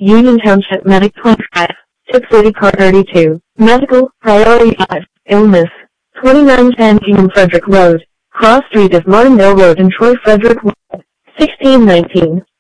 Union Township Medic 25, Tip City Car 32, Medical, Priority 5, Illness, 2910 Hingham Frederick Road, Cross Street of Martindale Road and Troy Frederick Road, 1619.